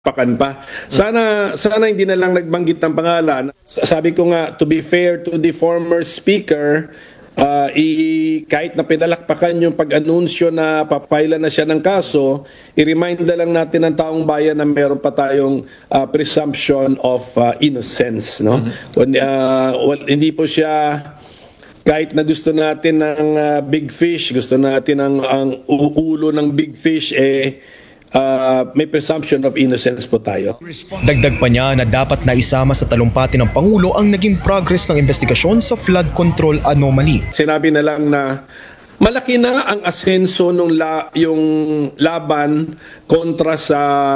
pakan pa. Sana hindi na lang nagbanggit ng pangalan. Sabi ko nga, to be fair to the former speaker, kahit na pinalakpakan yung pag-anunsyo na papaila na siya ng kaso, i-remind na lang natin ng taong bayan na meron pa tayong presumption of innocence. No? Hindi po siya, kahit na gusto natin ng big fish, gusto natin ang ulo ng big fish, may presumption of innocence po tayo. Dagdag pa niya na dapat na isama sa talumpati ng Pangulo ang naging progress ng investigasyon sa flood control anomaly. Sinabi na lang na malaki na ang asenso nung yung laban kontra sa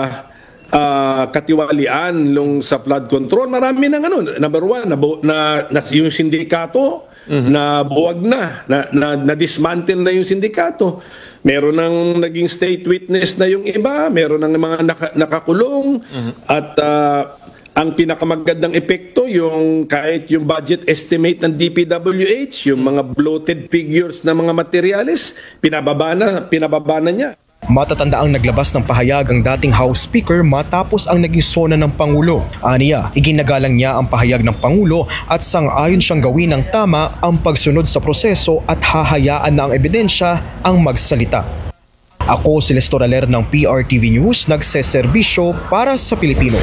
katiwalian sa flood control. Marami nang number one, yung sindikato na buwag na dismantle na yung sindikato. Meron ng naging state witness na yung iba, meron ng mga nakakulong, at ang pinakamagandang epekto, kahit yung budget estimate ng DPWH, yung mga bloated figures na mga materyales, pinababa na niya. Matatanda ang naglabas ng pahayag ang dating House Speaker matapos ang naging sona ng Pangulo. Aniya, iginagalang niya ang pahayag ng Pangulo at sang-ayon siyang gawin ng tama ang pagsunod sa proseso at hahayaan na ang ebidensya ang magsalita. Ako si Lester Aler ng PRTV News, nagseserbisyo para sa Pilipino.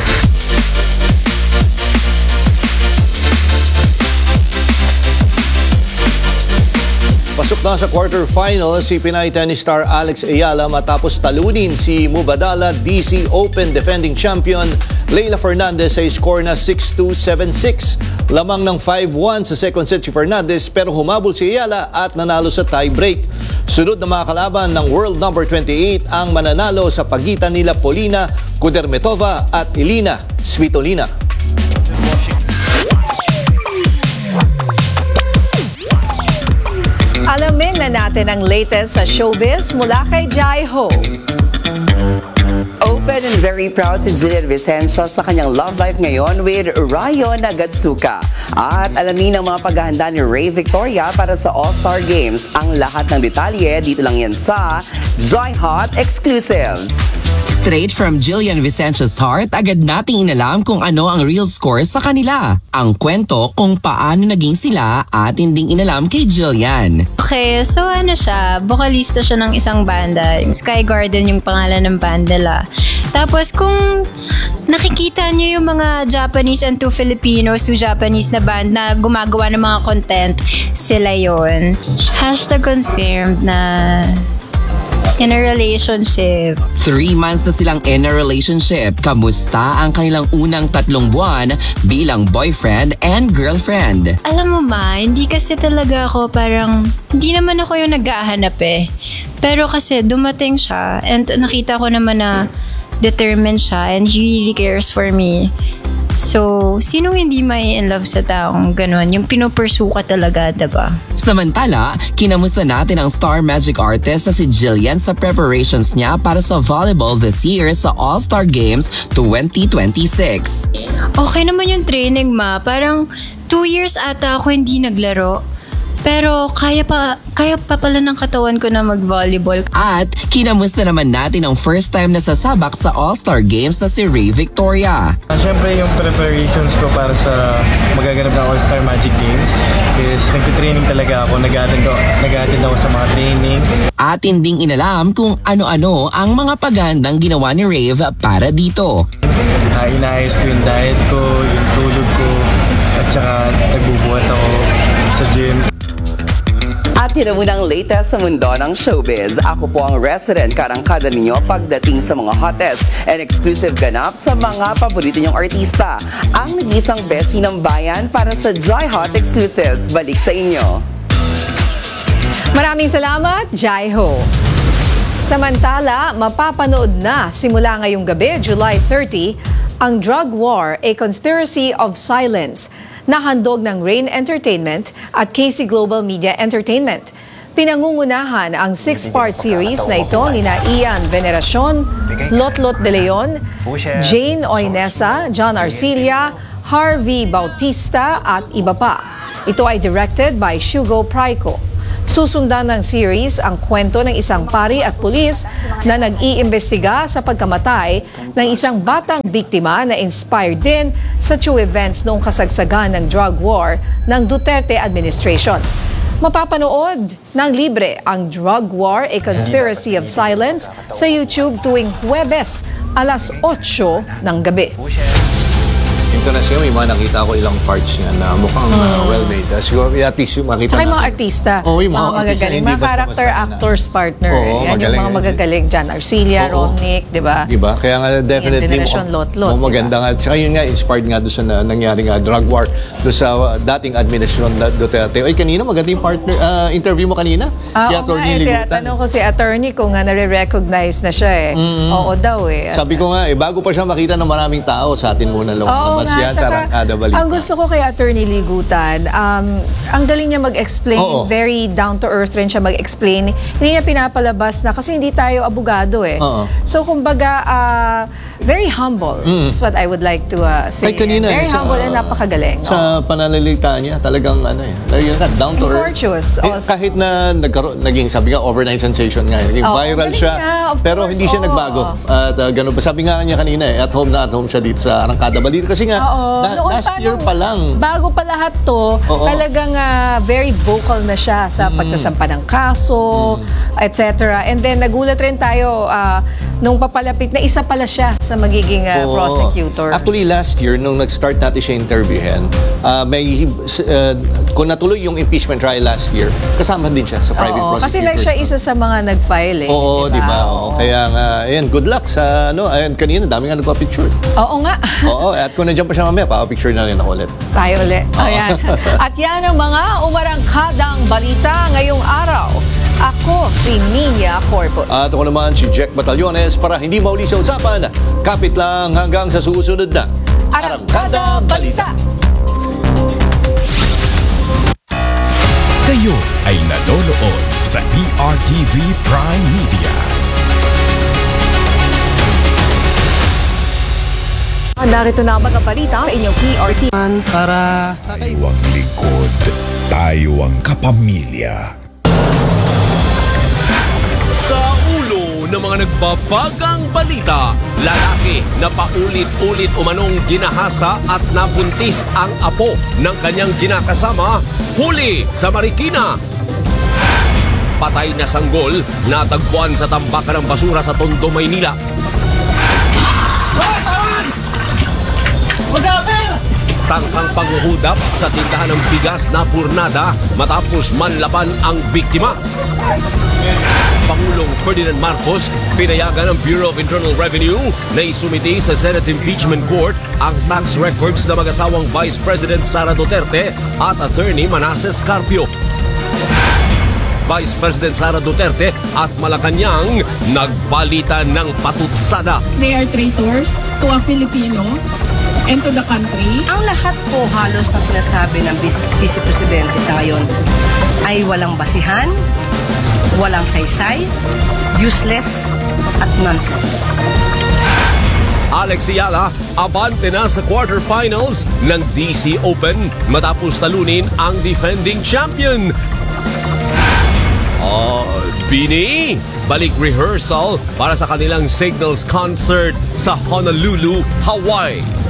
Pasok na sa quarterfinal si Pinay tennis star Alex Ayala matapos talunin si Mubadala DC Open defending champion Leylah Fernandez sa score na 6-2, 7-6. Lamang ng 5-1 sa second set si Fernandez pero humabol si Ayala at nanalo sa tie-break. Sunod na mga kalaban ng world number 28 ang mananalo sa pagitan nila Polina Kudermetova at Elina Svitolina. Alamin na natin ang latest sa showbiz mula kay Jai Ho. Open and very proud si Jillian Vicencio sa kanyang love life ngayon with Ryan Nagatsuka. At alamin ang mga paghahanda ni Ray Victoria para sa All-Star Games. Ang lahat ng detalye dito lang yan sa Joy Hot Exclusives. Straight from Jillian Vicencio's heart, agad nating inalam kung ano ang real score sa kanila. Ang kwento kung paano naging sila at hinding inalam kay Jillian. Okay, so siya, vocalista siya ng isang banda. Yung Sky Garden yung pangalan ng band nila. Tapos kung nakikita niyo yung mga Japanese and two Japanese na band na gumagawa ng mga content, sila yon. #confirmed na in a relationship. 3 months na silang in a relationship. Kamusta ang kanilang unang 3 buwan bilang boyfriend and girlfriend? Alam mo hindi kasi talaga ako hindi naman ako yung nag-ahanap Pero kasi dumating siya and nakita ko naman na determined siya and he really cares for me. So, sinong hindi may in love sa taong ganun? Yung pinupursue ka talaga, diba? Samantala, kinamusta natin ang star magic artist na si Jillian sa preparations niya para sa volleyball this year sa All-Star Games 2026. Okay naman yung training, Parang 2 years ata ako hindi naglaro. Pero kaya pa pala ng katawan ko na mag-volleyball. At kinamusta naman natin ang first time na sasabak sa All-Star Games na si Ray Victoria. Siyempre yung preparations ko para sa magaganap na All-Star Magic Games is nagtitraining talaga ako, nag-attend ako sa mga training. At hinding inalam kung ano-ano ang mga paghandang ginawa ni Rave para dito. Inaayos ko yung diet ko, yung tulog ko, at saka nagbubuhat ako sa gym. At yun muna ang latest sa mundo ng showbiz. Ako po ang resident karangkada ninyo pagdating sa mga hottest and exclusive ganap sa mga paborito nyong artista. Ang nag-isang beshi ng bayan para sa Joy Hot Exclusives. Balik sa inyo. Maraming salamat, Jai Ho. Samantala, mapapanood na simula ngayong gabi, July 30, ang Drug War, A Conspiracy of Silence, na handog ng Rain Entertainment at KC Global Media Entertainment. Pinangungunahan ang 6-part series na ito nina Ian Veneracion, Lotlot de Leon, Jane Oinesa, John Arcilla, Harvey Bautista at iba pa. Ito ay directed by Shugo Praico. Susundan ng series ang kwento ng isang pari at pulis na nag-iimbestiga sa pagkamatay ng isang batang biktima na inspired din sa true events noong kasagsagan ng drug war ng Duterte administration. Mapapanood ng libre ang Drug War, A Conspiracy of Silence sa YouTube tuwing Huwebes, alas 8 ng gabi. International, may mga nakita ko ilang parts niya na mukhang well-made. Siguro, at least yung makita Tsaka yung mga natin. artista, Oo, yung mga magagaling, artista, hindi mga character basta-basta na. actors partner. Oo, Yan yung magaling mga yan. magagaling dyan. Arcelia, Oo. Romnick, di ba? Diba? Kaya nga definitely Generation Lot-Lot, maganda nga. Tsaka yun nga, inspired nga doon sa nangyaring drug war doon sa dating administrasyon Duterte. Oy, kanina maganda yung partner, interview mo kanina? Oo nga, tinatanong ko si attorney kung nare-recognize na siya Oo daw Sabi ko nga, bago pa siya makita ng maraming tao, sa atin muna lumabas yan sa Arangkada Balita. Ang gusto ko kay Attorney Ligutan, ang galing niya mag-explain, Oo. very down-to-earth rin siya mag-explain. Hindi niya pinapalabas na, kasi hindi tayo abogado Oo. So kumbaga, very humble. That's what I would like to say. Ay, kanina, Very humble and napakagaling. Sa pananalita niya, talagang yun nga, down to earth. Virtuous. Kahit na naging, sabi nga, overnight sensation nga, naging Oo, viral galing siya. niya, of Pero course, hindi siya oo. nagbago. At ganun pa. Sabi nga niya kanina, at home siya dito sa Arangkada Balita. Kasi nga, Noon last year pa lang. Bago pa lahat to, Oo. talagang very vocal na siya sa pagsasampa ng kaso, etc. And then nagulat rin tayo nung papalapit na isa pala siya sa magiging Oo. prosecutor. Actually, last year, nung nag-start natin siya interviewin, kung natuloy yung impeachment trial last year, kasama din siya sa private Oo, kasi prosecutors. siya isa sa mga nag-file Oo, di ba? Oo. Kaya nga, ayan, good luck sa, ayan, kanina, dami nga nagpa-picture. Oo nga. Oo, at kung nandiyan pa siya mamaya, pa-picture na rin ako ulit. Tayo ulit. Ayan. At yan ang mga umarangkadang balita ngayong araw. Ako si Nina Corpus. At ako naman si Jack Batallones para hindi mauli sa usapan. Kapit lang hanggang sa susunod na Arangkada Balita. Kayo ay nanonood sa PRTV Prime Media. Narito na ang mga balita sa inyong PRT. Tayo ang likod, tayo ang kapamilya. Sa ulo ng mga nagbabagang balita, lalaki na paulit-ulit umanong ginahasa at nabuntis ang apo ng kanyang kinakasama, huli sa Marikina. Patay na sanggol, natagpuan sa tambakan ng basura sa Tondo, Maynila. Tangkang panghuhudap sa tindahan ng bigas na purnada matapos manlaban ang biktima. Pangulong Ferdinand Marcos pinayagan ng Bureau of Internal Revenue na isumiti sa Senate Impeachment Court ang tax records ng mag-asawang Vice President Sara Duterte at Attorney Manasseh Carpio. Vice President Sara Duterte at Malacanang nagpalitan ng patutsada. They are traitors to a Filipino and to the country. Ang lahat po halos na sinasabi ng Vice Presidente sa ngayon ay walang basihan, walang saysay, useless at nonsense. Alex Ayala, abante na sa quarterfinals ng DC Open matapos talunin ang defending champion. Bini, balik rehearsal para sa kanilang Signals concert sa Honolulu, Hawaii.